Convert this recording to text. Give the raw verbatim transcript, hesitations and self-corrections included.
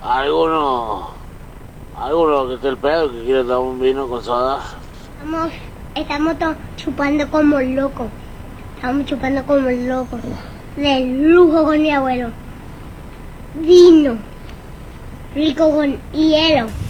Algunos, algunos que esté el pedo que quieren tomar un vino con soda. Estamos, estamos todos chupando como locos. Estamos chupando como locos. De lujo con mi abuelo. Vino. Rico con hielo.